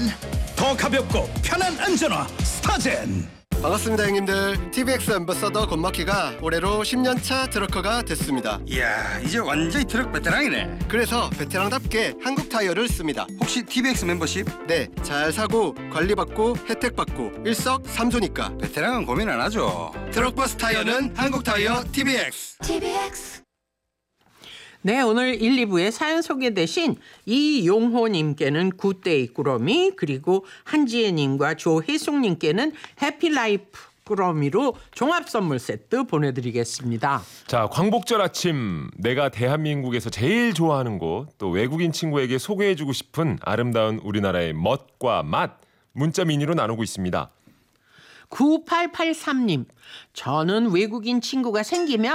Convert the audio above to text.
더 가볍고 편한 안전화 스타젠. 반갑습니다 형님들. TVX 앰버서더 권마키가 올해로 10년차 트럭커가 됐습니다. 이야, 이제 완전히 트럭 베테랑이네. 그래서 베테랑답게 한국 타이어를 씁니다. 혹시 TVX 멤버십? 네, 잘 사고 관리받고 혜택받고 일석삼조니까 베테랑은 고민 안 하죠. 트럭버스 타이어는 한국 타이어 TVX. 네, 오늘 1, 2부에 사연 소개되신 이용호님께는 굿데이 꾸러미, 그리고 한지혜님과 조혜숙님께는 해피라이프 꾸러미로 종합선물 세트 보내드리겠습니다. 자, 광복절 아침, 내가 대한민국에서 제일 좋아하는 곳, 또 외국인 친구에게 소개해주고 싶은 아름다운 우리나라의 멋과 맛, 문자 미니로 나누고 있습니다. 9883님, 저는 외국인 친구가 생기면